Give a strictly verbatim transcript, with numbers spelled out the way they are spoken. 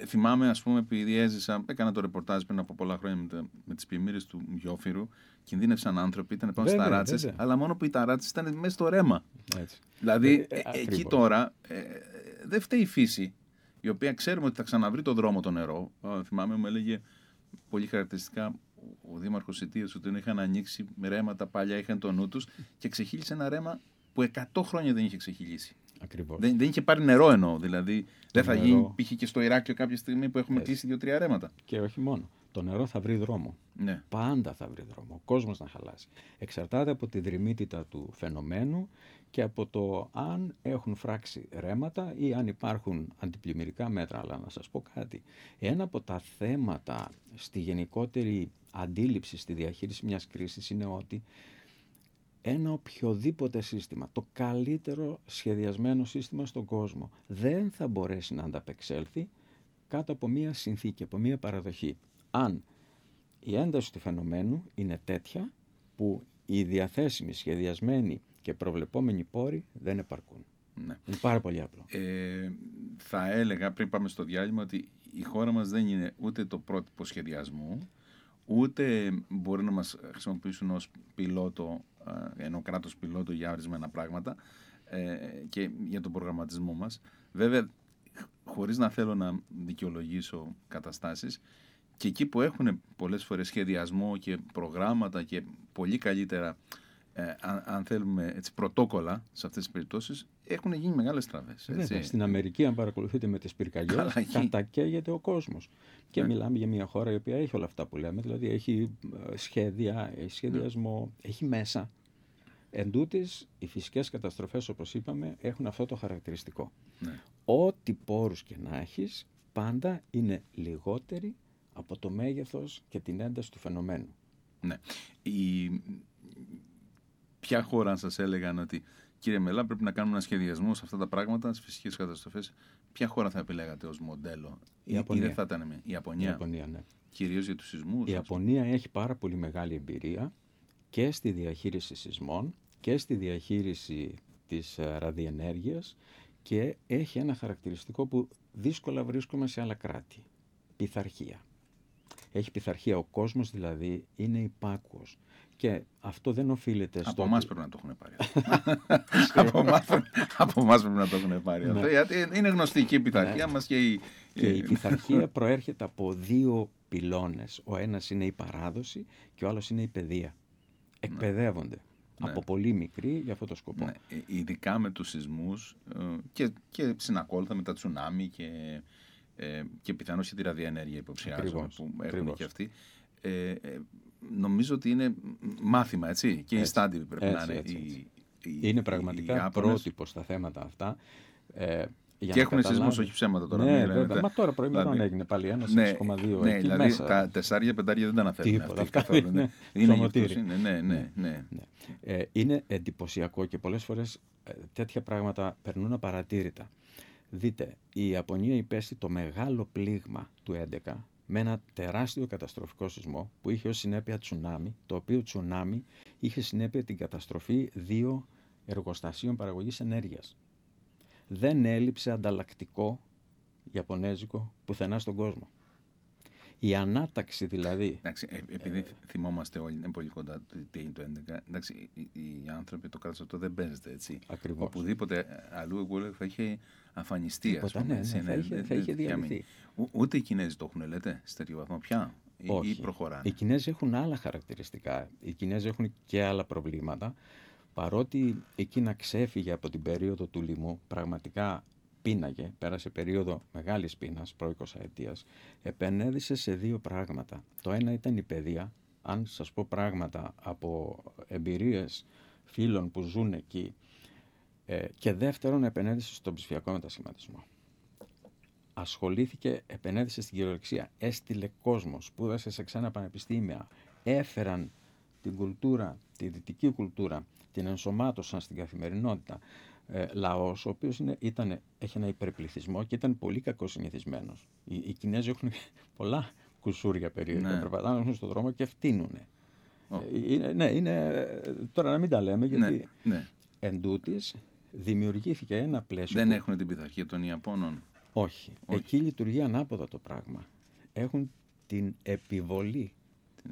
θυμάμαι, ας πούμε, επειδή έζησα, έκανα το ρεπορτάζ πριν από πολλά χρόνια με, τα, με τις πλημμύρες του Γιόφυρου, κινδύνευσαν άνθρωποι, ήταν πάνω στις ταράτσες, αλλά μόνο που οι ταράτσες ήταν μέσα στο ρέμα. Έτσι. Δηλαδή, ε, ε, εκεί τώρα ε, ε, δεν φταίει η φύση, η οποία ξέρουμε ότι θα ξαναβρει το δρόμο το νερό. Ε, θυμάμαι, μου έλεγε πολύ χαρακτηριστικά ο δήμαρχος Σιτίας ότι είχαν ανοίξει ρέματα παλιά, είχαν το νου τους και ξεχύλισε ένα ρέμα που εκατό χρόνια δεν είχε ξεχυλήσει. Ακριβώς. Δεν, δεν είχε πάρει νερό εννοώ. Δηλαδή, το δεν θα νερό... γίνει π.χ. και στο Ηράκλειο κάποια στιγμή που έχουμε κλείσει δύο-τρία ρέματα. Και όχι μόνο. Το νερό θα βρει δρόμο. Ναι. Πάντα θα βρει δρόμο. Ο κόσμος να χαλάσει. Εξαρτάται από τη δρυμύτητα του φαινομένου και από το αν έχουν φράξει ρέματα ή αν υπάρχουν αντιπλημμυρικά μέτρα. Αλλά να σας πω κάτι. Ένα από τα θέματα στη γενικότερη αντίληψη στη διαχείριση μιας κρίσης είναι ότι ένα οποιοδήποτε σύστημα, το καλύτερο σχεδιασμένο σύστημα στον κόσμο, δεν θα μπορέσει να ανταπεξέλθει κάτω από μία συνθήκη, από μία παραδοχή. Αν η ένταση του φαινομένου είναι τέτοια που οι διαθέσιμοι, σχεδιασμένοι και προβλεπόμενοι πόροι δεν επαρκούν. Ναι. Είναι πάρα πολύ απλό. Ε, θα έλεγα πριν πάμε στο διάλειμμα ότι η χώρα μας δεν είναι ούτε το πρότυπο σχεδιασμού, ούτε μπορεί να μας χρησιμοποιήσουν ως πιλότο, ενώ κράτος πιλότο για ορισμένα πράγματα ε, και για τον προγραμματισμό μας. Βέβαια, χωρίς να θέλω να δικαιολογήσω καταστάσεις, και εκεί που έχουν πολλές φορές σχεδιασμό και προγράμματα και πολύ καλύτερα, ε, αν, αν θέλουμε, έτσι, πρωτόκολλα σε αυτές τις περιπτώσεις, έχουν γίνει μεγάλες τραβές. Βέβαια, στην Αμερική, αν παρακολουθείτε με τις πυρκαγιές, κατακαίγεται ο κόσμος. Και ναι. μιλάμε για μια χώρα η οποία έχει όλα αυτά που λέμε, δηλαδή έχει σχέδια, έχει σχεδιασμό, ναι. έχει μέσα. Εν τούτης, οι φυσικές καταστροφές, όπως είπαμε, έχουν αυτό το χαρακτηριστικό. Ναι. Ό,τι πόρους και να έχεις, πάντα είναι λιγότεροι από το μέγεθος και την ένταση του φαινομένου. Ναι. Η... Ποια χώρα, αν σας έλεγαν ότι κύριε Μελά, πρέπει να κάνουμε ένα σχεδιασμό σε αυτά τα πράγματα, στις φυσικές καταστροφές, ποια χώρα θα επιλέγατε ως μοντέλο? Η Ιαπωνία. Ή δεν θα ήταν η Ιαπωνία? Η Ιαπωνία, ναι. Κυρίως για τους σεισμούς. Η Ιαπωνία έχει πάρα πολύ μεγάλη εμπειρία και στη διαχείριση σεισμών και στη διαχείριση της ραδιενέργειας και έχει ένα χαρακτηριστικό που δύσκολα βρίσκουμε σε άλλα κράτη. Πειθαρχία. Έχει πειθαρχία. Ο κόσμος δηλαδή είναι υπάκουος. Και αυτό δεν οφείλεται στο... Από εμάς πρέπει να το έχουν πάρει. Από εμάς πρέπει να το έχουν πάρει. Ναι. Γιατί είναι γνωστή και η πειθαρχία ναι. μας και η... Και η πειθαρχία προέρχεται από δύο πυλώνες. Ο ένας είναι η παράδοση και ο άλλος είναι η παιδεία. Εκπαιδεύονται. Ναι. Από πολύ μικρή για αυτό το σκοπό. Ναι. Ειδικά με τους σεισμούς και, και συνακόλουθα με τα τσουνάμι και, και πιθανώς και τη ραδιενέργεια υποψιάζομαι που έχουν Ακριβώς. Και αυτοί. Ε, ε, νομίζω ότι είναι μάθημα, έτσι, και η στάντη πρέπει έτσι, να είναι. Έτσι, έτσι. Η, η, είναι πραγματικά πρότυπο στα θέματα αυτά. Ε, και έχουν σεισμούς, όχι ψέματα τώρα. Ναι, βέβαια. Μα τώρα προημερών δηλαδή, έγινε πάλι ένα ναι, έξι κόμμα δύο. Ναι, δηλαδή μέσα. Τα τεσσάρια πεντάρια δεν τα αναφέρουν. Τίποτα, αυτά καθόλου, είναι, είναι γευτός, είναι, ναι, ναι, ναι. ναι. Ε, είναι εντυπωσιακό και πολλές φορές ε, τέτοια πράγματα περνούν απαρατήρητα. Δείτε, η Ιαπωνία υπέστη το μεγάλο πλήγμα του έντεκα με ένα τεράστιο καταστροφικό σεισμό που είχε ως συνέπεια τσουνάμι, το οποίο τσουνάμι είχε συνέπεια την καταστροφή δύο εργοστασίων παραγωγής ενέργειας. Δεν έλειψε ανταλλακτικό ιαπωνέζικο πουθενά στον κόσμο. Η ανάταξη δηλαδή... Εντάξει, επειδή ε, θυμόμαστε όλοι, είναι πολύ κοντά το έντεκα, εντάξει, οι, οι άνθρωποι, το κράτος αυτό δεν παίζεται, έτσι. Ακριβώς. Οπουδήποτε αλλού εγώ θα είχε αφανιστεί, Τίποτα, ας πούμε. Ναι, ναι, θα, είχε, θα είχε διαλυθεί. Ούτε οι Κινέζοι το έχουν, λέτε, σε τέτοιο βαθμό πια, Όχι. Ή προχωράνε? Οι Κινέζοι έχουν άλλα χαρακτηριστικά. Οι Κινέζοι έχουν και άλλα προβλήματα. Παρότι εκείνα ξέφυγε από την περίοδο του λοιμού, πραγματικά πίναγε, πέρασε περίοδο μεγάλης πείνας, προ εικοσαετίας, επενέδυσε σε δύο πράγματα. Το ένα ήταν η παιδεία. Αν σας πω πράγματα από εμπειρίες φίλων που ζουν εκεί, ε, και δεύτερον επενέδυσε στον ψηφιακό μετασχηματισμό. Ασχολήθηκε, επενέδυσε στην κυριολεξία, έστειλε κόσμο, σπούδασε σε ξένα πανεπιστήμια, έφεραν την κουλτούρα, τη δυτική κουλτούρα, την ενσωμάτωσαν στην καθημερινότητα. Ε, λαός, ο οποίος είναι, ήταν, έχει ένα υπερπληθυσμό και ήταν πολύ κακοσυνηθισμένος. Οι, οι Κινέζοι έχουν πολλά κουσούρια περίεργα, ναι. περπατάνε στον δρόμο και φτύνουνε. Oh. Ε, είναι, ναι, είναι, τώρα να μην τα λέμε, γιατί ναι, ναι. εν τούτης δημιουργήθηκε ένα πλαίσιο. Δεν που... έχουν την πειθαρχία των Ιαπώνων. Όχι. Όχι. Εκεί λειτουργεί ανάποδα το πράγμα. Έχουν την επιβολή